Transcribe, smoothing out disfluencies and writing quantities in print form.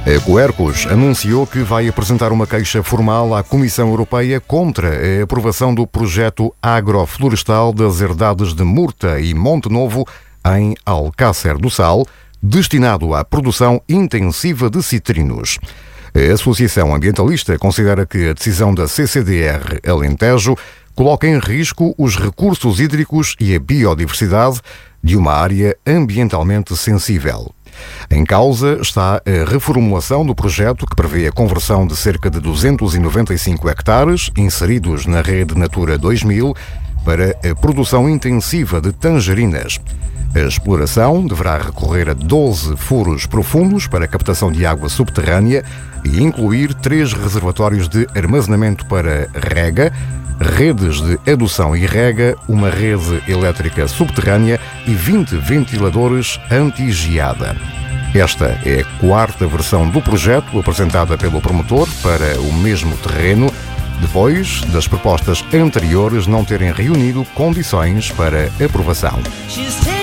A Quercus anunciou que vai apresentar uma queixa formal à Comissão Europeia contra a aprovação do projeto agroflorestal das herdades de Murta e Monte Novo, em Alcácer do Sal, destinado à produção intensiva de citrinos. A Associação Ambientalista considera que a decisão da CCDR Alentejo coloca em risco os recursos hídricos e a biodiversidade de uma área ambientalmente sensível. Em causa está a reformulação do projeto que prevê a conversão de cerca de 295 hectares inseridos na rede Natura 2000 para a produção intensiva de tangerinas. A exploração deverá recorrer a 12 furos profundos para a captação de água subterrânea e incluir 3 reservatórios de armazenamento para rega, redes de adução e rega, uma rede elétrica subterrânea e 20 ventiladores anti-geada. Esta é a 4ª versão do projeto apresentada pelo promotor para o mesmo terreno, depois das propostas anteriores não terem reunido condições para aprovação.